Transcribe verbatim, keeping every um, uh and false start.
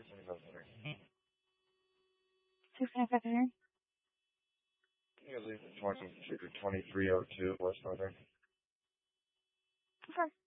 six nine five Henry. You leave the twenty-three oh two West Northern. Okay.